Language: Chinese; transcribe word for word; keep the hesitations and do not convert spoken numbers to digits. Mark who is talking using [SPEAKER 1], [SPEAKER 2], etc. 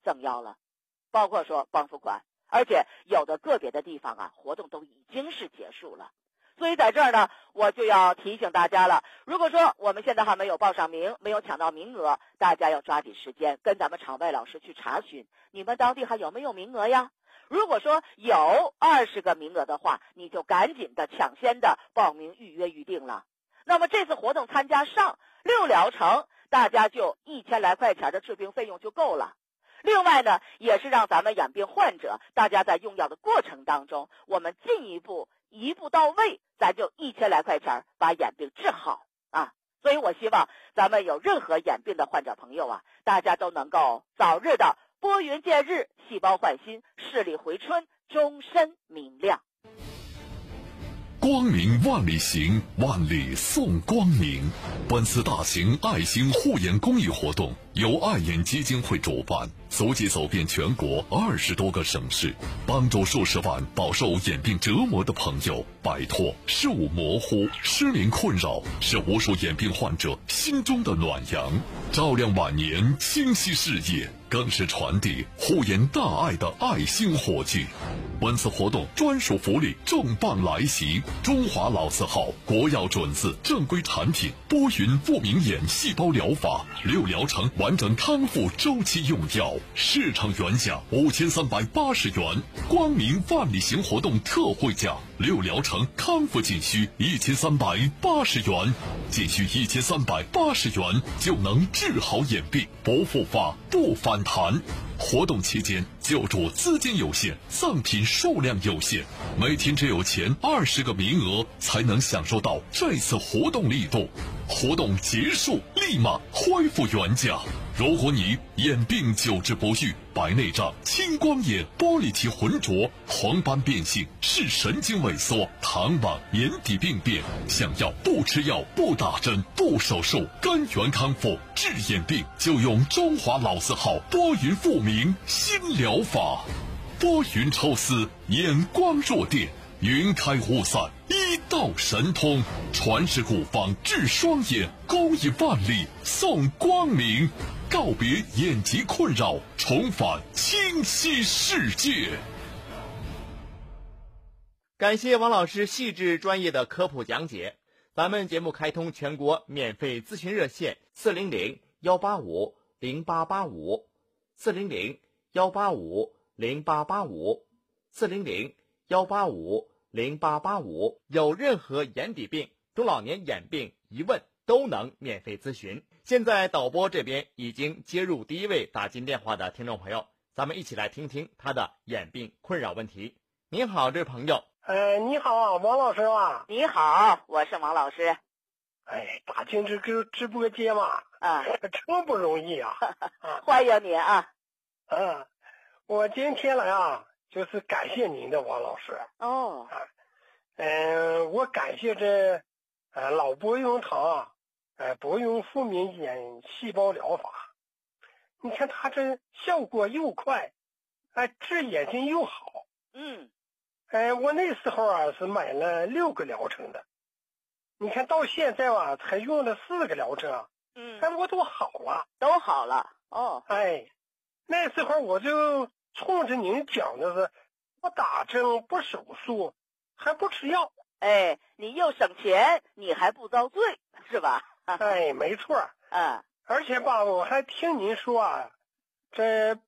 [SPEAKER 1] 登药了，包括说帮扶款，而且有的个别的地方啊，活动都已经是结束了。所以在这儿呢，我就要提醒大家了，如果说我们现在还没有报上名，没有抢到名额，大家要抓紧时间跟咱们场外老师去查询，你们当地还有没有名额呀？如果说有二十个名额的话，你就赶紧的抢先的报名预约预定了。那么这次活动参加上六疗程，大家就一千来块钱的治病费用就够了。另外呢，也是让咱们眼病患者，大家在用药的过程当中，我们进一步一步到位，咱就一千来块钱把眼病治好啊！所以我希望咱们有任何眼病的患者朋友啊，大家都能够早日的拨云见日，细胞焕新，视力回春，终身明亮。
[SPEAKER 2] 光明万里行，万里送光明。本次大型爱心护眼公益活动由爱眼基金会主办，足迹走遍全国二十多个省市，帮助数十万饱受眼病折磨的朋友摆脱视物模糊、失明困扰，是无数眼病患者心中的暖阳，照亮晚年，清晰视野，更是传递护眼大爱的爱心火炬。本次活动专属福利重磅来袭，中华老字号国药准字正规产品波云复明眼细胞疗法六疗程完整康复周期用药，市场原价五千三百八十元，光明万里行活动特惠价，六疗程康复仅需一千三百八十元，仅需一千三百八十元就能治好眼病，不复发不反弹。活动期间救助资金有限，赠品数量有限，每天只有前二十个名额才能享受到这次活动力度。活动结束立马恢复原价。如果你眼病久治不愈，白内障、青光眼、玻璃体浑浊、黄斑变性、视神经萎缩、糖网、眼底病变，想要不吃药、不打针、不手术，根源康复治眼病，就用中华老字号波云复明新疗法。波云抽丝，眼光若电，云开雾散，一道神通，传世古方治双眼，公益万里送光明，告别眼疾困扰，重返清晰世界。
[SPEAKER 3] 感谢王老师细致专业的科普讲解。咱们节目开通全国免费咨询热线四零零幺八五零八八五四零零幺八五零八八五四零零幺八五零八八五，有任何眼底病、中老年眼病疑问都能免费咨询。现在导播这边已经接入第一位打进电话的听众朋友，咱们一起来听听他的眼病困扰问题。您好，这位朋友。
[SPEAKER 4] 呃，你好啊，王老师啊。
[SPEAKER 1] 你好，我是王老师。
[SPEAKER 4] 哎，打进这个直播间嘛，
[SPEAKER 1] 啊，
[SPEAKER 4] 真不容易啊。啊
[SPEAKER 1] 欢迎你啊。
[SPEAKER 4] 嗯，我今天来啊，就是感谢您的王老师。
[SPEAKER 1] 哦。
[SPEAKER 4] 啊，嗯、呃，我感谢这呃老博云堂啊，呃博云复明眼细胞疗法。你看他这效果又快，哎、呃，治眼睛又好。
[SPEAKER 1] 嗯。
[SPEAKER 4] 哎，我那时候啊是买了六个疗程的，你看到现在吧，才用了四个疗程啊，
[SPEAKER 1] 嗯，
[SPEAKER 4] 哎，我都好了，
[SPEAKER 1] 都好了哦。
[SPEAKER 4] 哎，那时候我就冲着您讲的是，不打针，不手术，还不吃药，
[SPEAKER 1] 哎，你又省钱，你还不遭罪，是吧？
[SPEAKER 4] 哎，没错，
[SPEAKER 1] 嗯，
[SPEAKER 4] 而且吧，我还听您说啊，这